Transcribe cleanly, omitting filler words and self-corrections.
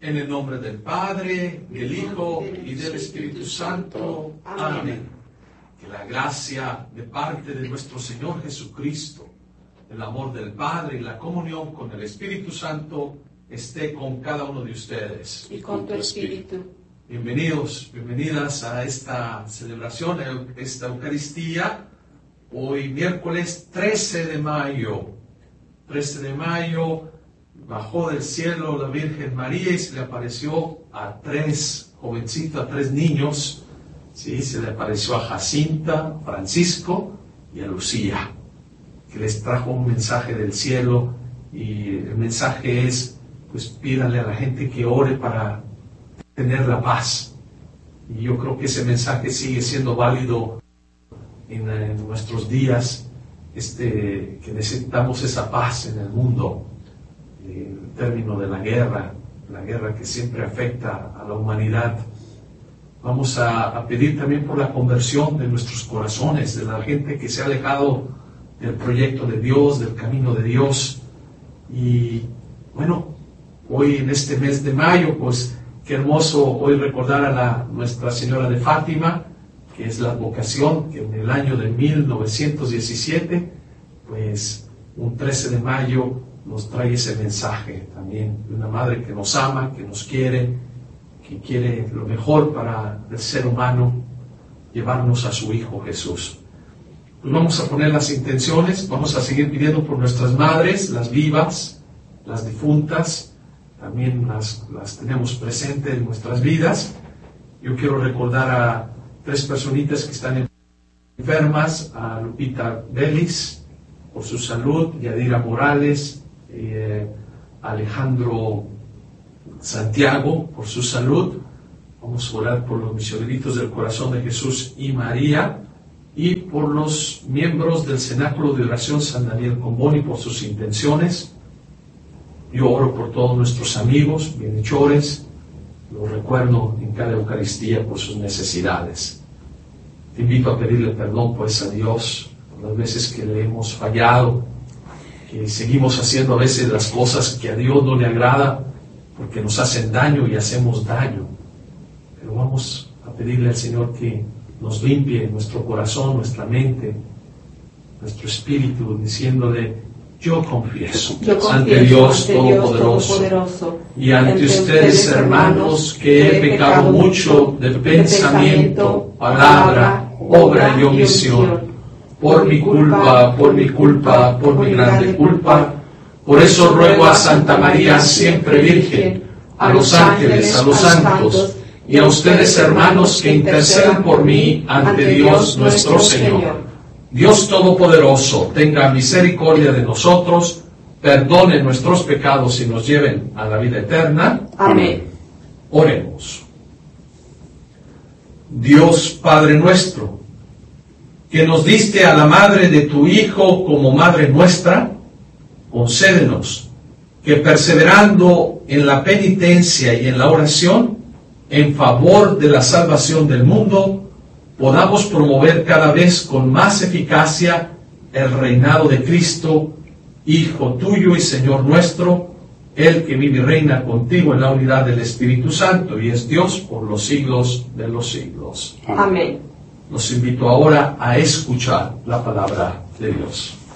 En el nombre del Padre, del Hijo y del Espíritu Santo. Amén. Que la gracia de parte de nuestro Señor Jesucristo, el amor del Padre y la comunión con el Espíritu Santo esté con cada uno de ustedes. Y con tu espíritu. Bienvenidos, bienvenidas a esta celebración, a esta Eucaristía. Hoy miércoles 13 de mayo. 13 de mayo bajó del cielo la Virgen María y se le apareció a tres jovencitos, a tres niños. Sí, se le apareció a Jacinta, Francisco y a Lucía, que les trajo un mensaje del cielo, y el mensaje es, pues pídanle a la gente que ore para tener la paz. Y yo creo que ese mensaje sigue siendo válido en nuestros días, que necesitamos esa paz en el mundo, en términos de la guerra que siempre afecta a la humanidad. Vamos a pedir también por la conversión de nuestros corazones, de la gente que se ha alejado del proyecto de Dios, del camino de Dios. Y bueno, hoy en este mes de mayo, pues qué hermoso hoy recordar a Nuestra Señora de Fátima, que es la advocación que en el año de 1917, pues un 13 de mayo nos trae ese mensaje también de una madre que nos ama, que nos quiere, que quiere lo mejor para el ser humano, llevarnos a su Hijo Jesús. Pues vamos a poner las intenciones, vamos a seguir pidiendo por nuestras madres, las vivas, las difuntas, también las tenemos presentes en nuestras vidas. Yo quiero recordar a tres personitas que están enfermas: a Lupita Vélez por su salud, Yadira Morales, Alejandro Santiago por su salud. Vamos a orar por los misioneritos del Corazón de Jesús y María, y por los miembros del Cenáculo de Oración San Daniel Comboni por sus intenciones. Yo oro por todos nuestros amigos, bienhechores, los recuerdo en cada Eucaristía por sus necesidades. Te invito a pedirle perdón pues a Dios por las veces que le hemos fallado, que seguimos haciendo a veces las cosas que a Dios no le agrada porque nos hacen daño y hacemos daño. Pero vamos a pedirle al Señor que nos limpie nuestro corazón, nuestra mente, nuestro espíritu, diciéndole: yo confieso ante Dios Todopoderoso y ante ustedes, hermanos, que he pecado mucho de pensamiento, palabra, obra y omisión, por mi culpa, por mi grande culpa. Por eso ruego a Santa María, siempre Virgen, a los ángeles, a los santos, y a ustedes, hermanos, que intercedan por mí ante Dios nuestro Señor. Dios Todopoderoso, tenga misericordia de nosotros, perdone nuestros pecados y nos lleven a la vida eterna. Amén. Oremos. Dios Padre nuestro, que nos diste a la madre de tu Hijo como madre nuestra, concédenos que, perseverando en la penitencia y en la oración en favor de la salvación del mundo, podamos promover cada vez con más eficacia el reinado de Cristo, Hijo tuyo y Señor nuestro, Él que vive y reina contigo en la unidad del Espíritu Santo y es Dios por los siglos de los siglos. Amén. Los invito ahora a escuchar la palabra de Dios.